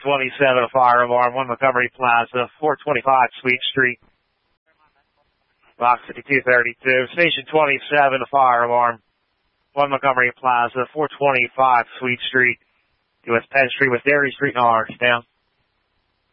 27, a fire alarm, 1 Montgomery Plaza, 425 Sweet Street. Box 5232. Station 27, a fire alarm, 1 Montgomery Plaza, 425 Sweet Street. US Penn Street with Dairy Street and Orange down.